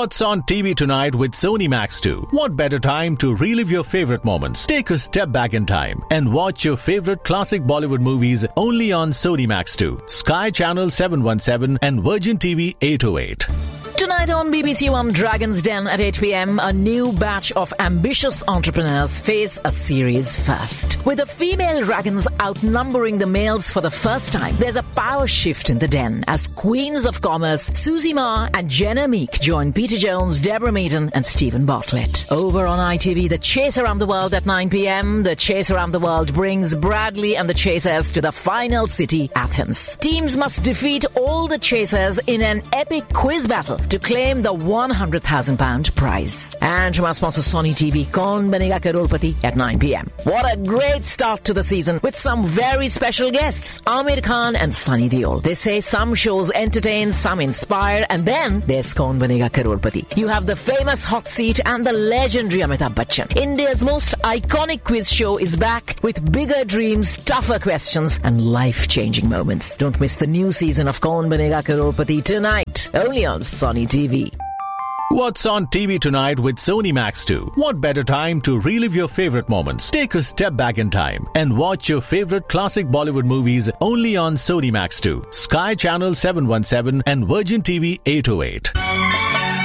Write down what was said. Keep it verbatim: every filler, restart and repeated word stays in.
What's on T V tonight with Sony Max two? What better time to relive your favorite moments? Take a step back in time and watch your favorite classic Bollywood movies only on Sony Max two, Sky Channel seven one seven and Virgin T V eight oh eight. Tonight on B B C One Dragon's Den at eight p.m, a new batch of ambitious entrepreneurs face a series first. With the female dragons outnumbering the males for the first time, there's a power shift in the den as queens of commerce Susie Ma and Jenna Meek join Peter Jones, Deborah Meaden and Stephen Bartlett. Over on I T V, The Chase Around the World at nine p.m, The Chase Around the World brings Bradley and the Chasers to the final city, Athens. Teams must defeat all the Chasers in an epic quiz battle to claim the one hundred thousand pound prize. And from our sponsor Sony T V, Kaun Banega Crorepati at nine p.m. What a great start to the season with some very special guests, Aamir Khan and Sunny Deol. They say some shows entertain, some inspire, and then there's Kaun Banega Crorepati. You have the famous hot seat and the legendary Amitabh Bachchan. India's most iconic quiz show is back with bigger dreams, tougher questions, and life-changing moments. Don't miss the new season of Kaun Banega Crorepati tonight, only on Sony T V. What's on T V tonight with Sony Max two? What better time to relive your favorite moments? Take a step back in time and watch your favorite classic Bollywood movies only on Sony Max two, Sky Channel seven one seven and Virgin T V eight oh eight.